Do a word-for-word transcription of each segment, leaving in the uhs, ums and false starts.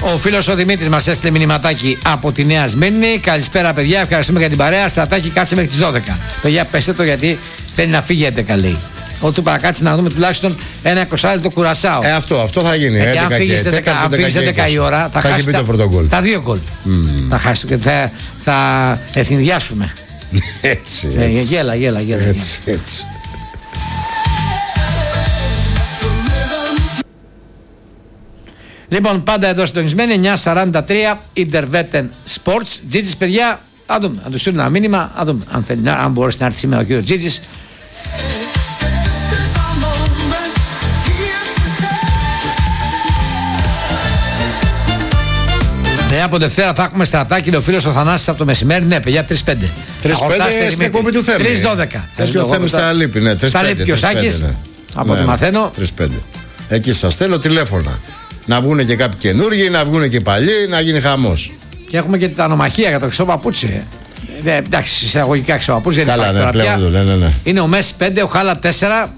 Ο φίλος ο Δημήτρης μας έστειλε μηνυματάκι από τη Νέα Σμύρνη. Καλησπέρα, παιδιά. Ευχαριστούμε για την παρέα. Στρατάκι, κάτσε μέχρι τις δώδεκα. Παιδιά, πέστε το γιατί θέλει να φύγει έντεκα, λέει. Ό, του παρακάτσει να δούμε τουλάχιστον ένα εικοσάρι Κουρασάο. Ε, αυτό, αυτό θα γίνει. Ε, αν φύγει έντεκα η ώρα, θα χάσει τα, τα δύο γκολ. Mm. Θα χάσει και θα, θα εθνιδιάσουμε. Έτσι, ε, έτσι. Γέλα, γέλα, γέλα. Έτσι, έτσι. Λοιπόν, πάντα εδώ συντονισμένοι, εννιά σαράντα τρία Interveten Sports. Τζίτζης, παιδιά, θα δούμε. Θα του στείλουν ένα μήνυμα, θα δούμε. Αν, θέλει, αν μπορέσει να έρθει σήμερα ο κύριος Τζίτζης. Ναι, από Δευτέρα θα έχουμε Στρατάκι, λέει ο φίλος ο Θανάσης από το μεσημέρι. Ναι, παιδιά, τρεις πέντε. τρεις πέντε στην εκπομπή του Θέμη. τρεις δώδεκα. Έχει ο Θέμης στα λείπει, ναι. Θα λείπει και ο Σάκης, από ό,τι μαθαίνω. τρεις πέντε. Εκεί σας στέλνω τηλέφωνα. Να βγουν και κάποιοι καινούργοι, να βγουν και παλιοί, να γίνει χαμός. Και έχουμε και τα ανομαχία για το χρυσό παπούτσι. Ε, εντάξει, εισαγωγικά χρυσό παπούτσι. Καλά, ναι, πλέον το, ναι, ναι, ναι. Είναι ο Μέση πέντε, ο Χάλα τέσσερα,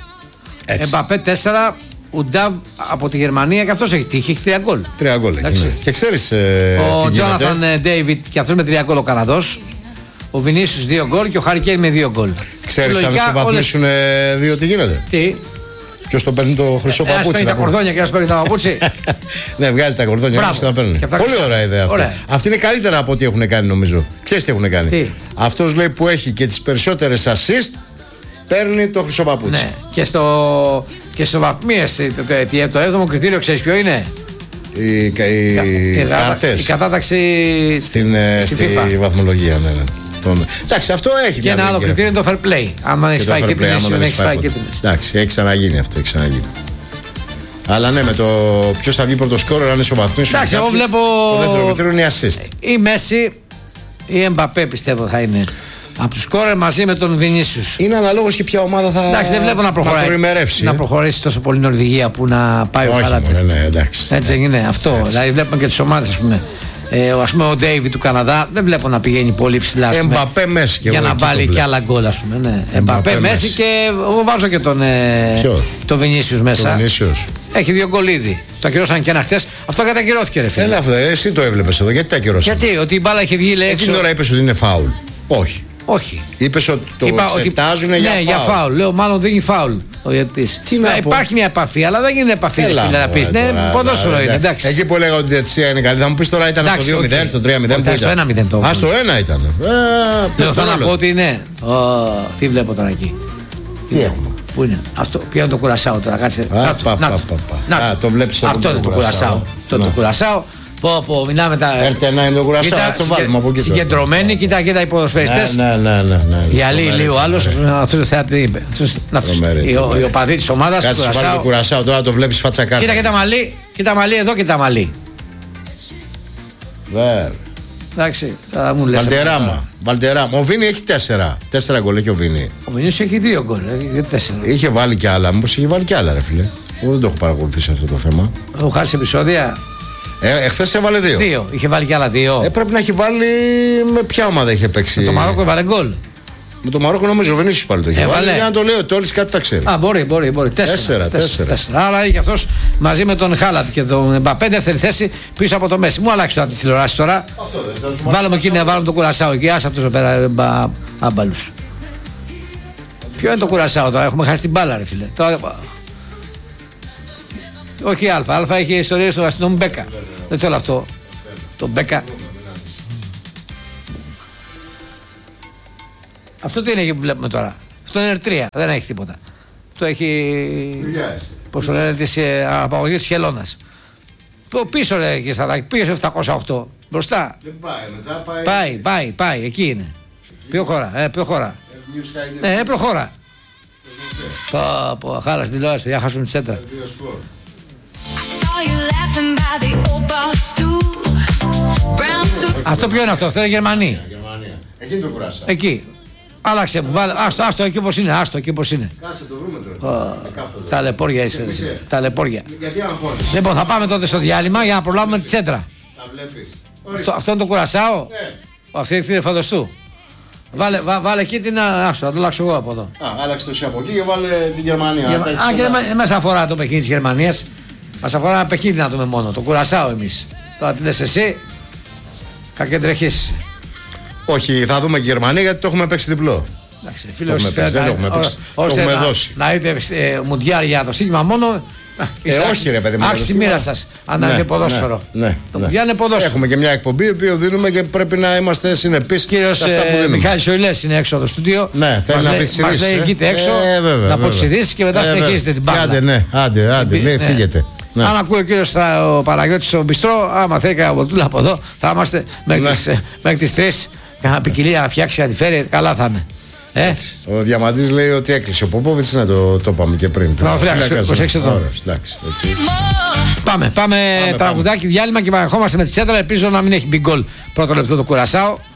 Εμπαπέ τέσσερα, Ουντάβ από τη Γερμανία και αυτός έχει τύχει, έχει τρία γκολ. Τρία γκολ έχει, ναι. Και ξέρεις ε, ο Τζόναθαν Ντέιβιτ και αυτός με τρία γκολ ο Καναδός. Ο Βινίσιους δύο γκολ και ο Χάρι Κέιν με δύο γκολ. Ξέρεις αν σε βαθμίσουν όλες... δύο τι γίνεται. Τι. Ποιος τον παίρνει το χρυσό παπούτσι. Ένας παίρνει τα κορδόνια και ένας παίρνει τα παπούτσι. Ναι, βγάζει τα κορδόνια και τα παίρνει. Πολύ ωραία ιδέα αυτή. Αυτή είναι καλύτερα από ό,τι έχουν κάνει, νομίζω. Ξέρεις τι έχουν κάνει. Αυτός λέει που έχει και τις περισσότερες assist παίρνει το χρυσό παπούτσι. Ναι. Και στο, και στο βαθμίες το, το, το έβδομο κριτήριο ξέρεις ποιο είναι. Οι, οι, οι κάρτες. Η κατάταξη στην, στη, στη FIFA. βαθμολογία, ναι, ναι. Τον... Εντάξει, αυτό έχει. Και ένα άλλο κριτήριο είναι το fair play. Αν έχει φάει κίτρινες ή δεν έχει φάει κίτρινες. Εντάξει, έχει ξαναγίνει αυτό, έχει ξαναγίνει. Αλλά ναι, με το ποιο θα βγει πρώτο σκόρερ, αν ισοβαθμίσουν. Εντάξει, εγώ βλέπω. Το δεύτερο κριτήριο είναι η assist. Η Μέση ή Εμπαπέ πιστεύω θα είναι. Από του σκόρερ μαζί με τον Βινίσιους. Είναι αναλόγως και ποια ομάδα θα. Εντάξει, δεν βλέπω να προχωράει. Να, να προχωρήσει τόσο πολύ η Νορβηγία που να πάει όχι, ο Χάλατ. Ναι, ναι, εντάξει. Έτσι είναι αυτό. Έτσι. Δηλαδή βλέπουμε και τις ομάδες, ας πούμε. Ε, ας πούμε ο Ντέιβιτ του Καναδά δεν βλέπω να πηγαίνει πολύ ψηλά. Εμπαπέ Μέση για να βάλει και άλλα γκολ, ας πούμε. Ναι. Εμπαπέ Μέση και εγώ βάζω και τον ε, το Βινίσιους μέσα. Βινίσιους. Έχει δύο γκολ ήδη. Το ακυρώσαν και ένα χθες. Αυτό κατακυρώθηκε, ρε φίλε. Έλα, αυτό, εσύ το έβλεπες εδώ. Γιατί τα ακυρώσαν. Γιατί, ότι η μπάλα έχει βγει λέει. Εκείνη την ώρα είπες ότι είναι φάουλ. Όχι. Όχι. Είπες ότι το εξετάζουν ότι... για ναι, φάουλ. για φάουλ. Λέω, μάλλον δίνει φάουλ ο διαιτητής. Υπάρχει μια επαφή, αλλά δεν γίνεται επαφή. Έλα, φίλε, να πεις. Ναι, ποδόσφαιρο είναι. Εντάξει. Εκεί που έλεγα ότι η διαιτησία είναι καλή, θα μου πεις τώρα ήταν στο δύο μηδέν, στο τρία μηδέν. Στο ένα μηδέν το. Α, στο ένα ήταν. Λέω, θα να πω ότι είναι. Τι βλέπω τώρα εκεί. Τι έχουμε. Πού είναι. Αυτό, ποιο είναι το Κουρασάο τώρα, κάτσε. Να το βλέπεις. Αυτό είναι το Κουρασάο. Το Κουρασάο. Πω, πω, μιλάμε τα. Έρτε ένα είναι το Κουρασάο. Το βάλουμε από εκεί. Συγκεντρωμένοι, κοίτα και τα υποδοσφαιριστές. Ναι, ναι, ναι. Γυαλί, λίγο άλλο. Αυτό το θεάτη είπε. Οι οπαδοί τη ομάδα. Κάτσε να βάλει το Κουρασάο τώρα, το βλέπει φάτσα κάρτα. Κοίτα και τα μαλλί, κοίτα μαλλί εδώ και τα μαλλί. Βέβαια. Εντάξει, θα μου λες. Βαλτεράμα. Βαλτεράμα. Ο Βίνι έχει τέσσερα. Τέσσερα γκολ έχει ο Βίνι. Ο Βίνι έχει δύο γκολ. Είχε βάλει κι άλλα. Μήπως είχε βάλει κι άλλα, ρε φίλε. Εγώ δεν το έχω παρακολουθήσει αυτό το θέμα. Έχω χάσει επεισόδια. Ε, εχθές έβαλε δύο. Δύο. Είχε βάλει κι άλλα δύο. Ε, πρέπει να έχει βάλει. Με ποια ομάδα είχε παίξει. Με το Μαρόκο έβαλε γκολ. Με το Μαρόκο νομίζω ο Βενίσιος πάλι το είχε βάλει. Για να το λέω, το όλες κάτι θα ξέρει. Α, μπορεί, μπορεί. μπορεί. Τέσσερα. Τέσσερα, τέσσερα. τέσσερα. Άρα είχε αυτός μαζί με τον Χάλατ και τον Εμπαπέ δεύτερη θέση πίσω από το Μέση. Μου αλλάξει τώρα τη τηλεόραση τώρα. Βάλαμε εκεί να βάλουμε το Κουρασάο εκεί. Άσε αυτός εδώ πέρα άμπαλους. Ποιο είναι το Κουρασάο τώρα, έχουμε χάσει την μπάλα, ρε φίλε. Όχι Α. Α έχει ιστορία στο αστυνόμο Μπέκα. Δεν θέλω αυτό. Το Μπέκα. Αυτό τι είναι που βλέπουμε τώρα. Αυτό είναι τρία. Δεν έχει τίποτα. Αυτό έχει. Πώς το λένε, τη απαγωγή τη χελώνα. Πίσω ρε και στα δάκρυα. Πήγε σε επτακόσια οκτώ. Μπροστά. Δεν πάει, μετά πάει. Πάει, πάει, πάει. Εκεί είναι. Ποιο χώρα. Ε, ποιο χώρα. Ε, προχώρα. Πω, πω, χάλασε την τηλεόραση. Για χάσουμε τη τσέντρα. Αυτό ποιο είναι αυτό, αυτό είναι Γερμανία. Εκεί το κουράσα. Εκεί. Άλλαξε μου, βάλε. Άστο, άστο εκεί πως είναι, άστο εκεί πως είναι. Κάτσε το βρούμε τώρα. Oh, τα λεπόρια είσαι. Τα λεπόρια. Γιατί αγχώνεσαι. Λοιπόν, θα πάμε τότε στο διάλειμμα για να προλάβουμε τη τσέντρα. Τα βλέπεις. Αυτό, αυτό είναι το Κουρασάο. Ναι. Αυτή η φανταστού. Βάλε, βά, βάλε εκεί την. Άστο, θα το αλλάξω εγώ από εδώ. Α, άλλαξε το εσύ από εκεί και βάλε την Γερμανία. Γερμα... Α, και δεν μας αφορά το παιχνίδι της Γερμανίας. Μας αφορά ένα παιχνίδι να δούμε μόνο. Το Κουρασάο εμείς. Τώρα τι λες εσύ. Κακεντρεχείς. Όχι, θα δούμε Γερμανία γιατί το έχουμε παίξει διπλό. Εντάξει, φίλο, δεν το έχουμε παίξει. Το έχουμε δώσει. Να είτε μουντιάλ για το στίγμα μόνο. Ε, όχι ρε παιδί μου. Άξι μοίρα σα, αν ναι, είναι ποδόσφαιρο. Ναι, ναι, το ναι. είναι ποδόσφαιρο. Έχουμε και μια εκπομπή που δίνουμε και πρέπει να είμαστε συνεπείς σε αυτά που δίνουμε. Μιχάλης Σοηλές είναι έξω από το στούντιο. Ναι, θέλει να πει τις ειδήσεις. Μας λέει εγγύτε έξω, ε, βέβαια, να πω τις ειδήσεις και μετά ε, συνεχίζετε την μπάλα. Άντε, ναι, άντε, άντε, ναι, φύγετε. Ναι. Αν ακούει ο κύριος ο Παναγιώτης στο Μπιστρό, άμα θέλει κανένα βολτούλα από εδώ, θα είμαστε μέχρι τις τρεις. Κάνα ποικιλία να φτιάξει, να τη φέρει, καλά θα είναι. Ε? Ο Διαμαντής λέει ότι έκλεισε ο Ποπόβιτς, ναι, το, το είπαμε και πριν. Προσέξτε το. Πάμε, πάμε τραγουδάκι, διάλειμμα και επανερχόμαστε με τη Τσέντρα. Ελπίζω να μην έχει μπιγκόλ πρώτο λεπτό το Κουρασάο.